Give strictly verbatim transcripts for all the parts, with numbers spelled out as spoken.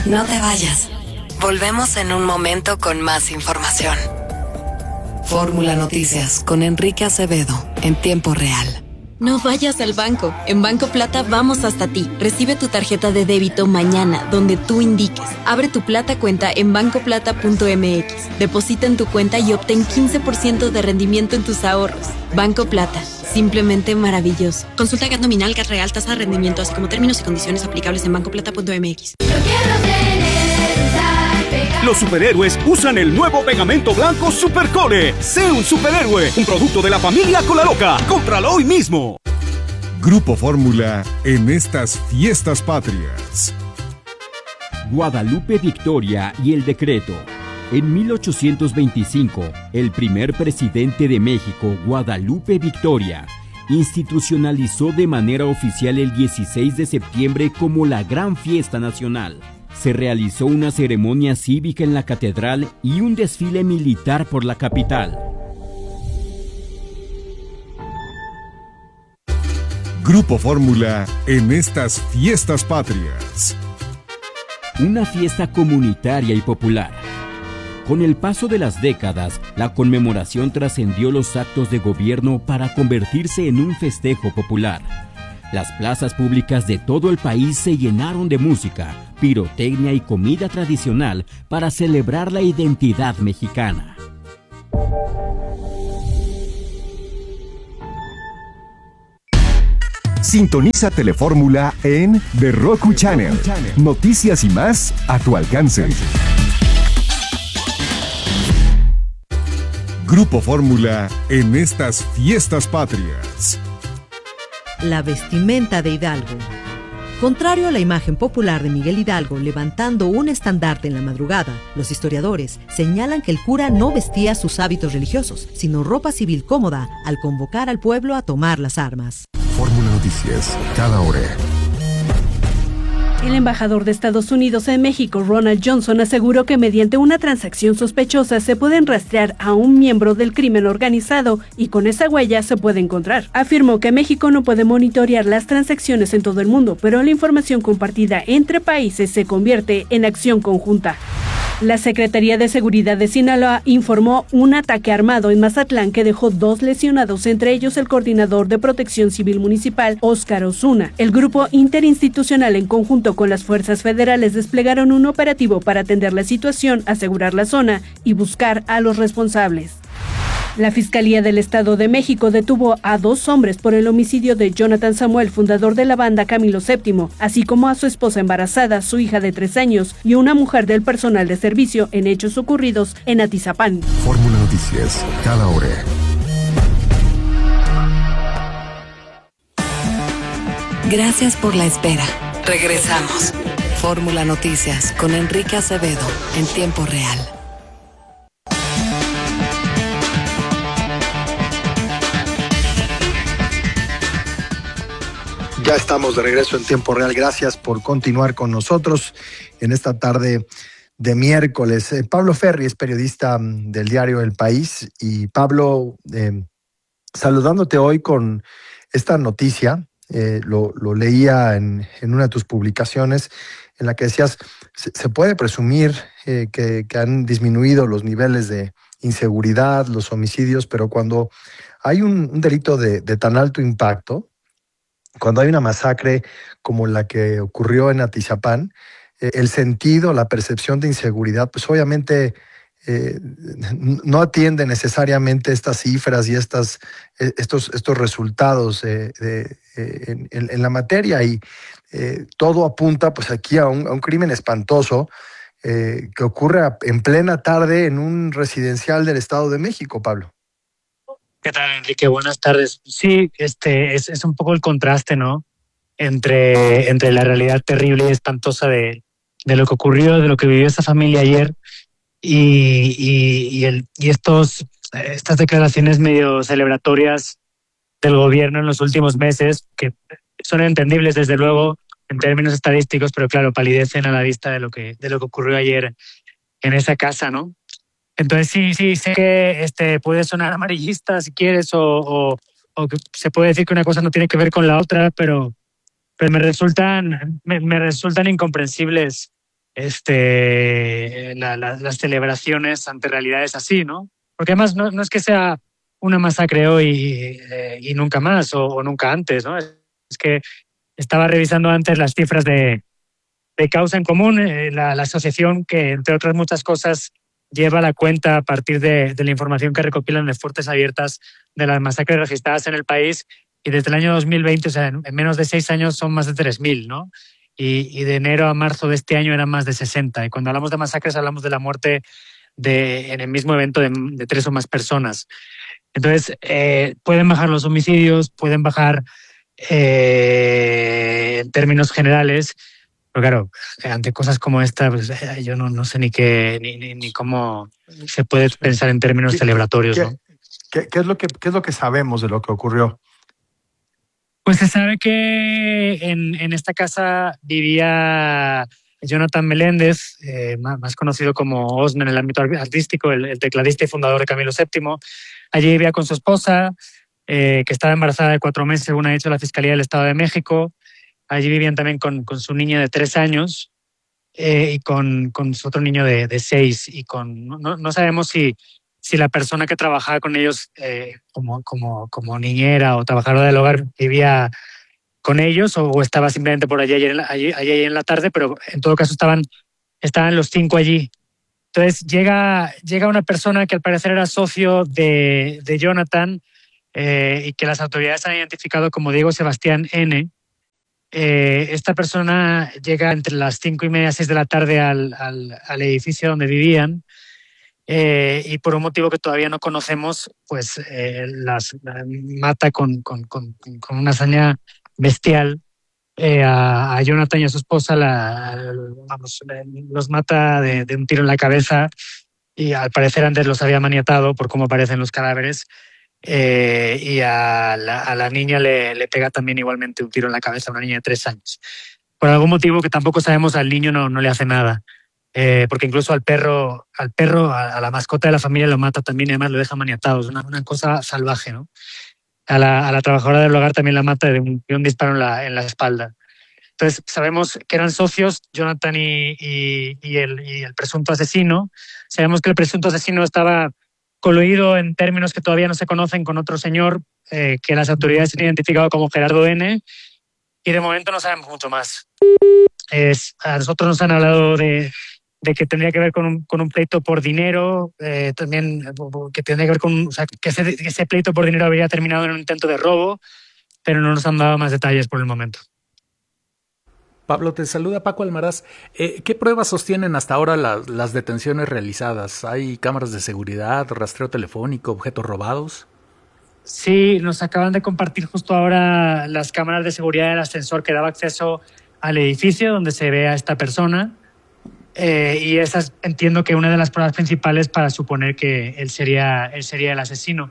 No te vayas. Volvemos en un momento con más información. Fórmula Noticias con Enrique Acevedo en tiempo real. No vayas al banco. En Banco Plata vamos hasta ti. Recibe tu tarjeta de débito mañana, donde tú indiques. Abre tu Plata cuenta en banco plata punto m x. Deposita en tu cuenta y obtén quince por ciento de rendimiento en tus ahorros. Banco Plata. Simplemente maravilloso. Consulta G A T nominal, G A T real, tasa de rendimiento, así como términos y condiciones aplicables en banco plata punto m x. Los superhéroes usan el nuevo pegamento blanco Supercole. Sé un superhéroe, un producto de la familia Colaloca. Cómpralo hoy mismo. Grupo Fórmula en estas fiestas patrias. Guadalupe Victoria y el decreto. En mil ochocientos veinticinco, el primer presidente de México, Guadalupe Victoria, institucionalizó de manera oficial el dieciséis de septiembre como la Gran Fiesta Nacional. Se realizó una ceremonia cívica en la catedral y un desfile militar por la capital. Grupo Fórmula en estas fiestas patrias. Una fiesta comunitaria y popular. Con el paso de las décadas, la conmemoración trascendió los actos de gobierno para convertirse en un festejo popular. Las plazas públicas de todo el país se llenaron de música, pirotecnia y comida tradicional para celebrar la identidad mexicana. Sintoniza Telefórmula en The Roku Channel. Noticias y más a tu alcance. Grupo Fórmula en estas fiestas patrias. La vestimenta de Hidalgo. Contrario a la imagen popular de Miguel Hidalgo levantando un estandarte en la madrugada, los historiadores señalan que el cura no vestía sus hábitos religiosos, sino ropa civil cómoda al convocar al pueblo a tomar las armas. Fórmula Noticias, cada hora. El embajador de Estados Unidos en México, Ronald Johnson, aseguró que mediante una transacción sospechosa se pueden rastrear a un miembro del crimen organizado y con esa huella se puede encontrar. Afirmó que México no puede monitorear las transacciones en todo el mundo, pero la información compartida entre países se convierte en acción conjunta. La Secretaría de Seguridad de Sinaloa informó un ataque armado en Mazatlán que dejó dos lesionados, entre ellos el coordinador de Protección Civil Municipal, Óscar Osuna. El grupo interinstitucional, en conjunto con las fuerzas federales, desplegaron un operativo para atender la situación, asegurar la zona y buscar a los responsables. La Fiscalía del Estado de México detuvo a dos hombres por el homicidio de Jonathan Samuel, fundador de la banda Camilo séptimo, así como a su esposa embarazada, su hija de tres años y una mujer del personal de servicio en hechos ocurridos en Atizapán. Fórmula Noticias, cada hora. Gracias por la espera. Regresamos. Fórmula Noticias con Enrique Acevedo en tiempo real. Ya estamos de regreso en tiempo real. Gracias por continuar con nosotros en esta tarde de miércoles. Eh, Pablo Ferri es periodista del diario El País. Y Pablo, eh, saludándote hoy con esta noticia, eh, lo, lo leía en, en una de tus publicaciones en la que decías, se, se puede presumir eh, que, que han disminuido los niveles de inseguridad, los homicidios, pero cuando hay un, un delito de, de tan alto impacto, cuando hay una masacre como la que ocurrió en Atizapán, eh, el sentido, la percepción de inseguridad, pues obviamente eh, no atiende necesariamente estas cifras y estas, eh, estos, estos resultados eh, de, eh, en, en la materia. Y eh, todo apunta pues aquí a un, a un crimen espantoso eh, que ocurre en plena tarde en un residencial del Estado de México, Pablo. ¿Qué tal, Enrique? Buenas tardes. Sí, este es, es un poco el contraste, ¿no? Entre, entre la realidad terrible y espantosa de, de lo que ocurrió, de lo que vivió esta familia ayer y, y, y, el, y estos, estas declaraciones medio celebratorias del gobierno en los últimos meses, que son entendibles desde luego en términos estadísticos, pero claro, palidecen a la vista de lo que, de lo que ocurrió ayer en esa casa, ¿no? Entonces sí, sí, sé que este, puede sonar amarillista si quieres o, o, o que se puede decir que una cosa no tiene que ver con la otra, pero, pero me resultan me, me resultan incomprensibles este, la, la, las celebraciones ante realidades así, ¿no? Porque además no, no es que sea una masacre hoy eh, y nunca más o, o nunca antes, ¿no? Es, es que estaba revisando antes las cifras de, de Causa en Común, eh, la, la asociación que, entre otras muchas cosas, lleva la cuenta a partir de, de la información que recopilan de Fuentes Abiertas de las masacres registradas en el país, y desde el año dos mil veinte, o sea, en, en menos de seis años son más de tres mil, ¿no? Y, y de enero a marzo de este año eran más de sesenta. Y cuando hablamos de masacres hablamos de la muerte de, en el mismo evento de, de tres o más personas. Entonces, eh, pueden bajar los homicidios, pueden bajar eh, en términos generales, pero claro, ante cosas como esta, pues, eh, yo no, no sé ni qué ni, ni, ni cómo se puede pensar en términos ¿Qué, celebratorios, qué, ¿no? ¿qué, qué, es lo que, ¿Qué es lo que sabemos de lo que ocurrió? Pues se sabe que en, en esta casa vivía Jonathan Meléndez, eh, más conocido como Osna en el ámbito artístico, el, el tecladista y fundador de Camilo séptimo. Allí vivía con su esposa, eh, que estaba embarazada de cuatro meses, según ha dicho la Fiscalía del Estado de México. Allí vivían también con, con su niña de tres años eh, y con, con su otro niño de, de seis. Y con, no, no sabemos si, si la persona que trabajaba con ellos eh, como, como, como niñera o trabajadora del hogar vivía con ellos o, o estaba simplemente por allí ayer en, la, allí, allí en la tarde, pero en todo caso estaban, estaban los cinco allí. Entonces llega, llega una persona que al parecer era socio de, de Jonathan eh, y que las autoridades han identificado como Diego Sebastián N. Eh, esta persona llega entre las cinco y media, seis de la tarde al, al, al edificio donde vivían eh, y por un motivo que todavía no conocemos, pues eh, las, las mata con, con, con, con una hazaña bestial eh, a, a Jonathan y a su esposa, la, vamos, los mata de, de un tiro en la cabeza y al parecer antes los había maniatado por cómo aparecen los cadáveres. Eh, y a la, a la niña le, le pega también igualmente un tiro en la cabeza, a una niña de tres años. Por algún motivo que tampoco sabemos, al niño no, no le hace nada. Eh, porque incluso al perro, al perro, a, a la mascota de la familia lo mata también y además lo deja maniatado. Es una, una cosa salvaje, ¿no? A la, a la trabajadora del hogar también la mata de un, de un disparo en la, en la espalda. Entonces sabemos que eran socios, Jonathan y, y, y, el, y el presunto asesino. Sabemos que el presunto asesino estaba coluido en términos que todavía no se conocen con otro señor eh, que las autoridades han identificado como Gerardo N. Y de momento no sabemos mucho más. Es, a nosotros nos han hablado de, de que tendría que ver con un, con un pleito por dinero, eh, también que tendría que ver con, o sea, que ese, que ese pleito por dinero habría terminado en un intento de robo, pero no nos han dado más detalles por el momento. Pablo, te saluda Paco Almaraz. Eh, ¿Qué pruebas sostienen hasta ahora la, las detenciones realizadas? ¿Hay cámaras de seguridad, rastreo telefónico, objetos robados? Sí, nos acaban de compartir justo ahora las cámaras de seguridad del ascensor que daba acceso al edificio donde se ve a esta persona. Eh, y esa es, entiendo que una de las pruebas principales para suponer que él sería, él sería el asesino.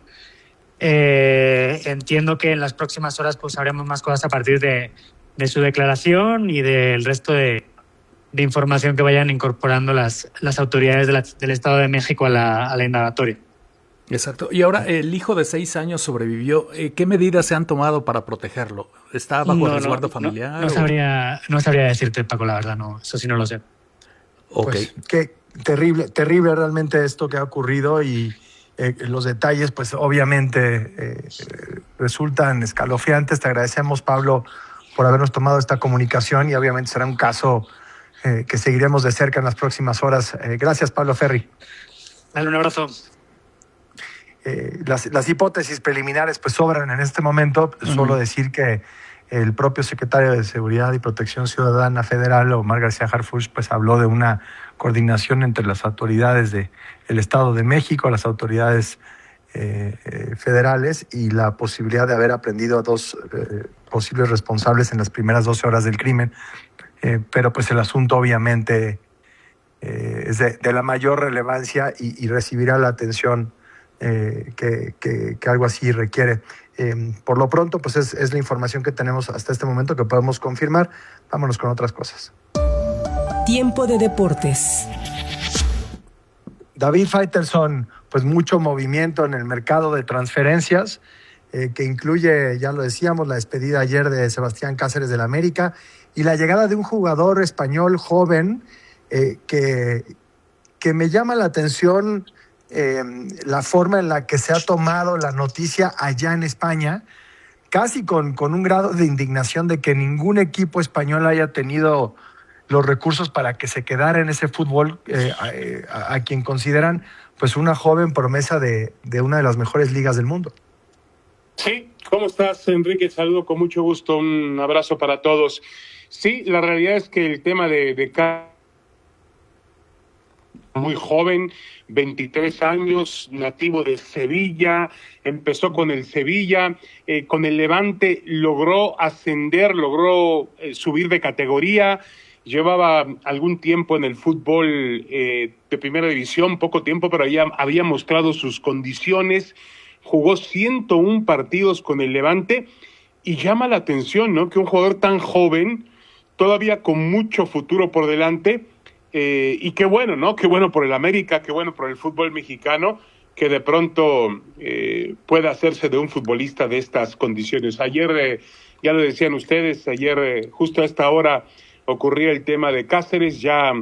Eh, entiendo que en las próximas horas pues sabremos más cosas a partir de... de su declaración y del resto de, de información que vayan incorporando las, las autoridades de la, del Estado de México a la, a la indagatoria. Exacto. Y ahora el hijo de seis años sobrevivió. ¿Qué medidas se han tomado para protegerlo? ¿Está bajo no, resguardo no, familiar? No, no, sabría, no sabría decirte, Paco, la verdad. No, eso sí no lo sé. Ok. Pues, qué terrible, terrible realmente esto que ha ocurrido y eh, los detalles, pues obviamente eh, resultan escalofriantes. Te agradecemos, Pablo, por habernos tomado esta comunicación y obviamente será un caso eh, que seguiremos de cerca en las próximas horas. Eh, gracias, Pablo Ferri. Dale un abrazo. Eh, las, las hipótesis preliminares pues sobran en este momento. Uh-huh. Solo decir que el propio secretario de Seguridad y Protección Ciudadana Federal, Omar García Harfuch, pues habló de una coordinación entre las autoridades del Estado de México, las autoridades Eh, eh, federales y la posibilidad de haber aprendido a dos eh, posibles responsables en las primeras doce horas del crimen. Eh, pero pues el asunto obviamente eh, es de, de la mayor relevancia y, y recibirá la atención eh, que, que, que algo así requiere. Eh, por lo pronto, pues es, es la información que tenemos hasta este momento que podemos confirmar. Vámonos con otras cosas. Tiempo de deportes. David Faitelson, pues mucho movimiento en el mercado de transferencias, eh, que incluye, ya lo decíamos, la despedida ayer de Sebastián Cáceres del América y la llegada de un jugador español joven eh, que, que me llama la atención eh, la forma en la que se ha tomado la noticia allá en España, casi con, con un grado de indignación de que ningún equipo español haya tenido los recursos para que se quedara en ese fútbol, eh, a, a, a quien consideran pues una joven promesa de, de una de las mejores ligas del mundo. Sí, ¿cómo estás, Enrique? Saludo con mucho gusto, un abrazo para todos. Sí, la realidad es que el tema de, de muy joven, veintitrés años, nativo de Sevilla, empezó con el Sevilla, eh, con el Levante logró ascender, logró eh, subir de categoría, llevaba algún tiempo en el fútbol eh, de primera división, poco tiempo, pero ya había mostrado sus condiciones, jugó ciento uno partidos con el Levante y llama la atención, ¿no?, que un jugador tan joven, todavía con mucho futuro por delante, Eh, y qué bueno, ¿no? Qué bueno por el América, qué bueno por el fútbol mexicano, que de pronto eh, pueda hacerse de un futbolista de estas condiciones. Ayer, eh, ya lo decían ustedes, ayer eh, justo a esta hora ocurría el tema de Cáceres, ya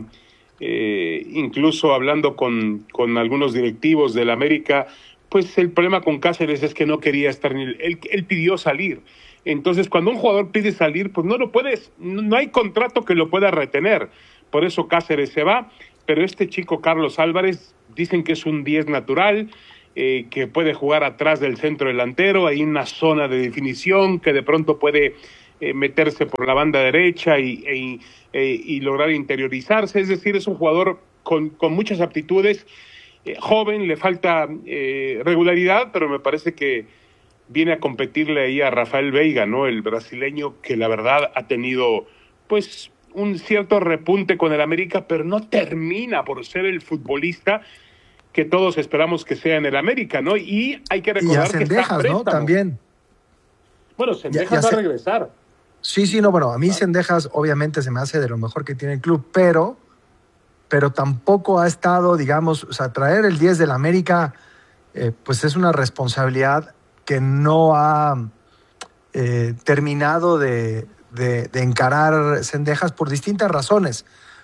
eh, incluso hablando con, con algunos directivos del América, pues el problema con Cáceres es que no quería estar en el, él, él pidió salir. Entonces, cuando un jugador pide salir, pues no lo puedes, no hay contrato que lo pueda retener. Por eso Cáceres se va, pero este chico Carlos Álvarez, dicen que es un diez natural, eh, que puede jugar atrás del centro delantero, hay una zona de definición, que de pronto puede eh, meterse por la banda derecha y, e, e, y lograr interiorizarse. Es decir, es un jugador con, con muchas aptitudes, eh, joven, le falta eh, regularidad, pero me parece que viene a competirle ahí a Rafael Veiga, ¿no?, el brasileño, que la verdad ha tenido, pues, un cierto repunte con el América, pero no termina por ser el futbolista que todos esperamos que sea en el América, ¿no? Y hay que recordar y a que está Cendejas, ¿no?, también. Bueno, Cendejas va a regresar. Sí, sí, no, bueno, a mí Cendejas obviamente se me hace de lo mejor que tiene el club, pero, pero tampoco ha estado, digamos, o sea, traer el diez del América, eh, pues es una responsabilidad que no ha eh, terminado de... De, de encarar Cendejas por distintas razones,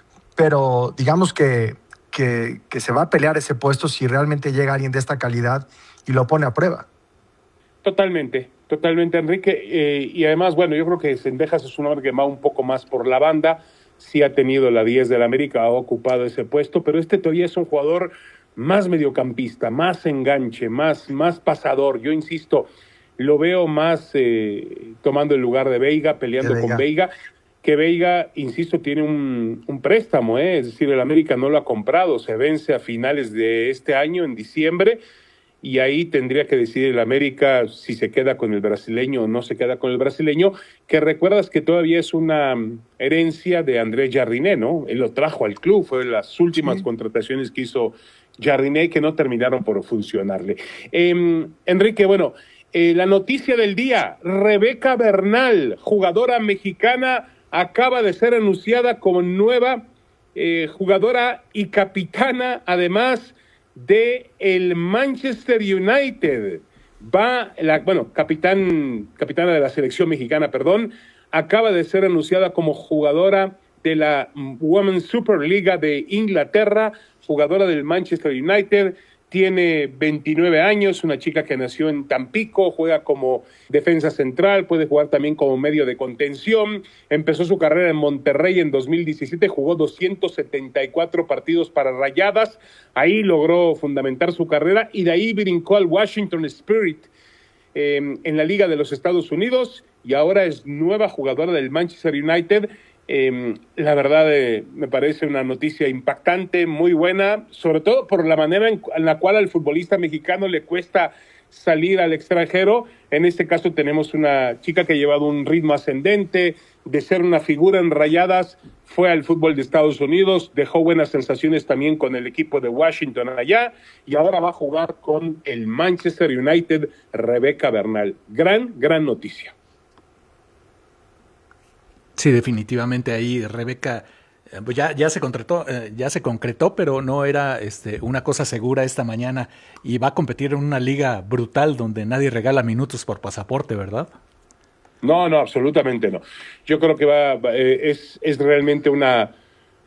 pero digamos que, que, que se va a pelear ese puesto si realmente llega alguien de esta calidad y lo pone a prueba. Totalmente, totalmente, Enrique, eh, y además, bueno, yo creo que Cendejas es un hombre que va un poco más por la banda, sí ha tenido la diez del América, ha ocupado ese puesto, pero este todavía es un jugador más mediocampista, más enganche, más, más pasador. Yo insisto, lo veo más eh, tomando el lugar de Veiga, peleando de Veiga. con Veiga, que Veiga, insisto, tiene un, un préstamo, ¿eh? Es decir, el América no lo ha comprado, se vence a finales de este año, en diciembre, y ahí tendría que decidir el América si se queda con el brasileño o no se queda con el brasileño, que recuerdas que todavía es una herencia de Andrés Jardiné, ¿no? Él lo trajo al club, fue de las últimas sí. contrataciones que hizo Jardiné que no terminaron por funcionarle. Eh, Enrique, bueno, Eh, la noticia del día, Rebeca Bernal, jugadora mexicana, acaba de ser anunciada como nueva eh, jugadora y capitana, además de el Manchester United. Va, la, bueno, capitán, capitana de la selección mexicana, perdón, acaba de ser anunciada como jugadora de la Women's Superliga de Inglaterra, jugadora del Manchester United. Tiene veintinueve años, una chica que nació en Tampico, juega como defensa central, puede jugar también como medio de contención. Empezó su carrera en Monterrey en dos mil diecisiete, jugó doscientos setenta y cuatro partidos para Rayadas, ahí logró fundamentar su carrera y de ahí brincó al Washington Spirit eh, en la Liga de los Estados Unidos y ahora es nueva jugadora del Manchester United. Eh, la verdad eh, me parece una noticia impactante, muy buena, sobre todo por la manera en, en la cual al futbolista mexicano le cuesta salir al extranjero. En este caso tenemos una chica que ha llevado un ritmo ascendente, de ser una figura en Rayadas, fue al fútbol de Estados Unidos, dejó buenas sensaciones también con el equipo de Washington allá, y ahora va a jugar con el Manchester United, Rebeca Bernal. Gran, gran noticia. Sí, definitivamente ahí Rebeca eh, pues ya ya se concretó, eh, ya se concretó, pero no era este una cosa segura esta mañana y va a competir en una liga brutal donde nadie regala minutos por pasaporte, ¿verdad? No, no, absolutamente no. Yo creo que va eh, es es realmente una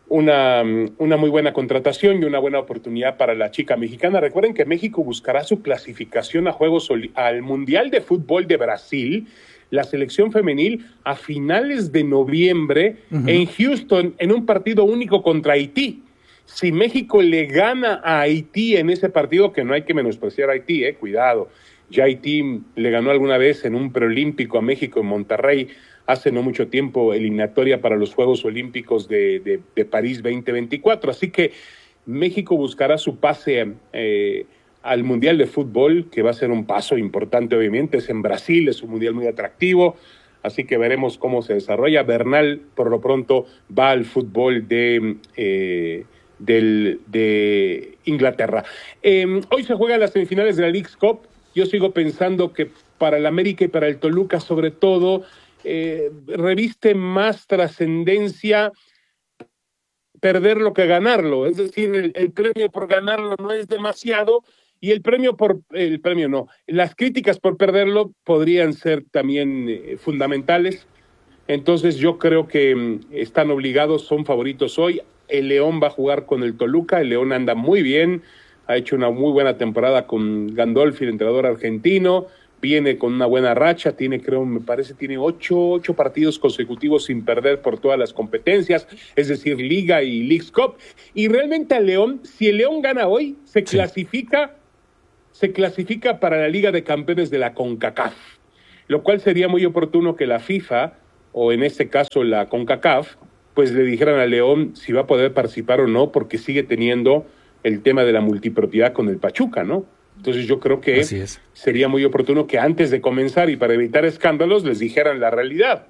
una, una muy buena contratación y una buena oportunidad para la chica mexicana. Recuerden que México buscará su clasificación a Juegos al Mundial de Fútbol de Brasil, la selección femenil, a finales de noviembre uh-huh. en Houston, en un partido único contra Haití. Si México le gana a Haití en ese partido, que no hay que menospreciar a Haití, eh, cuidado, ya Haití le ganó alguna vez en un preolímpico a México en Monterrey, hace no mucho tiempo, eliminatoria para los Juegos Olímpicos de, de, de París veinte veinticuatro. Así que México buscará su pase eh, al Mundial de Fútbol, que va a ser un paso importante, obviamente. Es en Brasil, es un mundial muy atractivo, así que veremos cómo se desarrolla. Bernal, por lo pronto, va al fútbol de, eh, del, de Inglaterra. Eh, hoy se juegan las semifinales de la Leagues Cup. Yo sigo pensando que para el América y para el Toluca, sobre todo, Eh, reviste más trascendencia perderlo que ganarlo, es decir, el, el premio por ganarlo no es demasiado y el premio por, el premio no, las críticas por perderlo podrían ser también eh, fundamentales. Entonces yo creo que mm, están obligados, son favoritos hoy. El León va a jugar con el Toluca, el León anda muy bien, ha hecho una muy buena temporada con Gandolfi, el entrenador argentino. Viene con una buena racha, tiene, creo, me parece, tiene ocho, ocho partidos consecutivos sin perder por todas las competencias, es decir, Liga y Leagues Cup. Y realmente al León, si el León gana hoy, se sí. clasifica, se clasifica para la Liga de Campeones de la CONCACAF, lo cual sería muy oportuno que la FIFA, o en este caso la CONCACAF, pues le dijeran al León si va a poder participar o no, porque sigue teniendo el tema de la multipropiedad con el Pachuca, ¿no? Entonces yo creo que sería muy oportuno que antes de comenzar y para evitar escándalos les dijeran la realidad.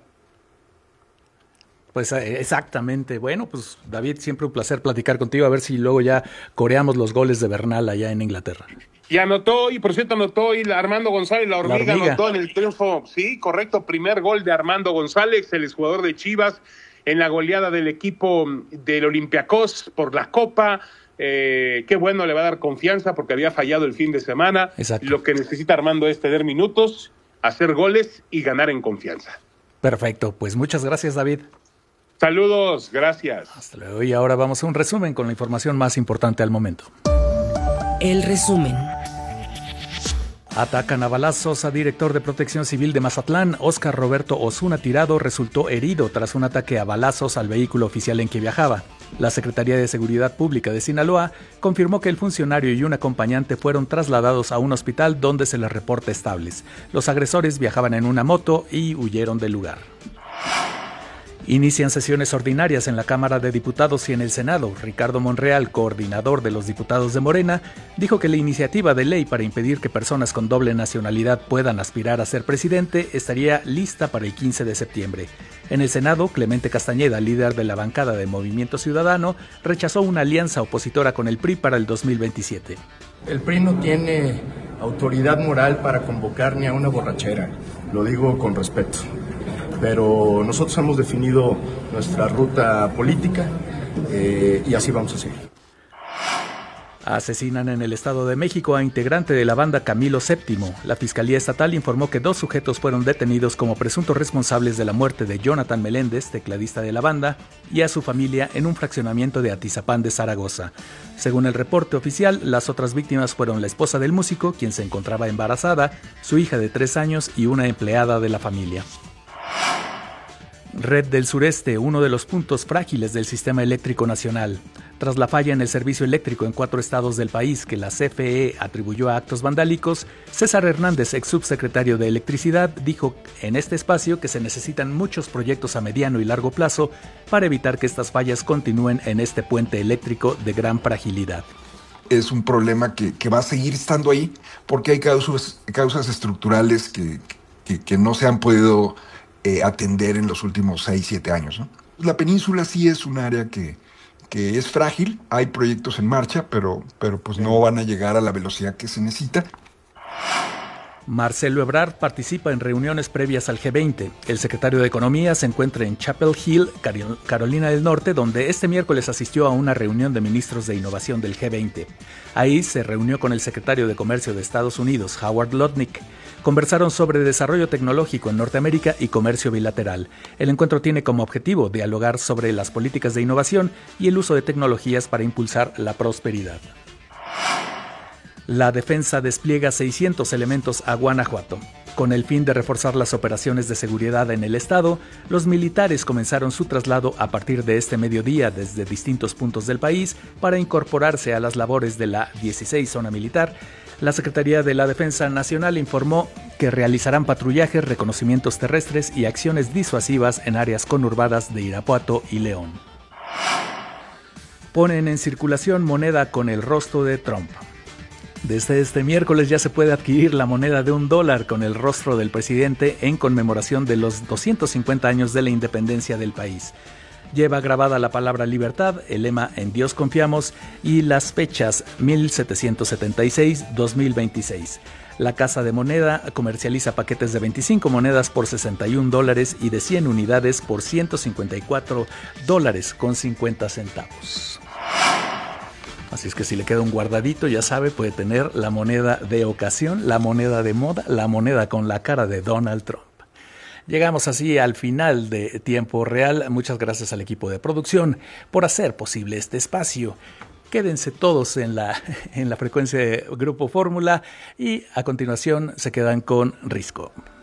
Pues exactamente. Bueno, pues David, siempre un placer platicar contigo, a ver si luego ya coreamos los goles de Bernal allá en Inglaterra. Y anotó, y por cierto anotó y Armando González, la hormiga, la hormiga anotó en el triunfo, sí, correcto, primer gol de Armando González, el exjugador de Chivas, en la goleada del equipo del Olympiacos por la Copa. Eh, qué bueno, le va a dar confianza porque había fallado el fin de semana. Exacto. Lo que necesita Armando es tener minutos, hacer goles y ganar en confianza. Perfecto, pues muchas gracias, David. Saludos, gracias. Hasta luego. Y ahora vamos a un resumen con la información más importante al momento. El resumen. Atacan a balazos a director de Protección Civil de Mazatlán. Óscar Roberto Osuna Tirado resultó herido tras un ataque a balazos al vehículo oficial en que viajaba. La Secretaría de Seguridad Pública de Sinaloa confirmó que el funcionario y un acompañante fueron trasladados a un hospital donde se les reporta estables. Los agresores viajaban en una moto y huyeron del lugar. Inician sesiones ordinarias en la Cámara de Diputados y en el Senado. Ricardo Monreal, coordinador de los diputados de Morena, dijo que la iniciativa de ley para impedir que personas con doble nacionalidad puedan aspirar a ser presidente estaría lista para el quince de septiembre. En el Senado, Clemente Castañeda, líder de la bancada de Movimiento Ciudadano, rechazó una alianza opositora con el P R I para el dos mil veintisiete. El P R I no tiene autoridad moral para convocar ni a una borrachera, lo digo con respeto. Pero nosotros hemos definido nuestra ruta política eh, y así vamos a seguir. Asesinan en el Estado de México a integrante de la banda Camilo séptimo. La Fiscalía Estatal informó que dos sujetos fueron detenidos como presuntos responsables de la muerte de Jonathan Meléndez, tecladista de la banda, y a su familia en un fraccionamiento de Atizapán de Zaragoza. Según el reporte oficial, las otras víctimas fueron la esposa del músico, quien se encontraba embarazada, su hija de tres años y una empleada de la familia. Red del Sureste, uno de los puntos frágiles del sistema eléctrico nacional. Tras la falla en el servicio eléctrico en cuatro estados del país que la C F E atribuyó a actos vandálicos, César Hernández, ex subsecretario de Electricidad, dijo en este espacio que se necesitan muchos proyectos a mediano y largo plazo para evitar que estas fallas continúen en este puente eléctrico de gran fragilidad. Es un problema que, que va a seguir estando ahí porque hay causas, causas estructurales que, que, que no se han podido Eh, atender en los últimos seis, siete años, ¿no? La península sí es un área que, que es frágil, hay proyectos en marcha, pero, pero pues no van a llegar a la velocidad que se necesita. Marcelo Ebrard participa en reuniones previas al G veinte. El secretario de Economía se encuentra en Chapel Hill, Carolina del Norte, donde este miércoles asistió a una reunión de ministros de innovación del G veinte. Ahí se reunió con el secretario de Comercio de Estados Unidos, Howard Lutnick. Conversaron sobre desarrollo tecnológico en Norteamérica y comercio bilateral. El encuentro tiene como objetivo dialogar sobre las políticas de innovación y el uso de tecnologías para impulsar la prosperidad. La defensa despliega seiscientos elementos a Guanajuato. Con el fin de reforzar las operaciones de seguridad en el estado, los militares comenzaron su traslado a partir de este mediodía desde distintos puntos del país para incorporarse a las labores de la dieciséis Zona Militar. La Secretaría de la Defensa Nacional informó que realizarán patrullajes, reconocimientos terrestres y acciones disuasivas en áreas conurbadas de Irapuato y León. Ponen en circulación moneda con el rostro de Trump. Desde este miércoles ya se puede adquirir la moneda de un dólar con el rostro del presidente en conmemoración de los doscientos cincuenta años de la independencia del país. Lleva grabada la palabra libertad, el lema En Dios confiamos y las fechas mil setecientos setenta y seis a dos mil veintiséis. La Casa de Moneda comercializa paquetes de veinticinco monedas por sesenta y un dólares y de cien unidades por ciento cincuenta y cuatro dólares con cincuenta centavos. Así es que si le queda un guardadito, ya sabe, puede tener la moneda de ocasión, la moneda de moda, la moneda con la cara de Donald Trump. Llegamos así al final de Tiempo Real. Muchas gracias al equipo de producción por hacer posible este espacio. Quédense todos en la, en la frecuencia de Grupo Fórmula y a continuación se quedan con Risco.